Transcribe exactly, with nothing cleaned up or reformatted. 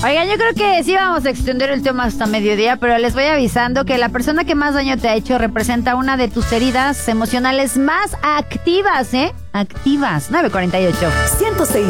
Oigan, yo creo que sí vamos a extender el tema hasta mediodía, pero les voy avisando que la persona que más daño te ha hecho representa una de tus heridas emocionales más activas, ¿eh? Activas. nueve cuarenta y ocho. ciento seis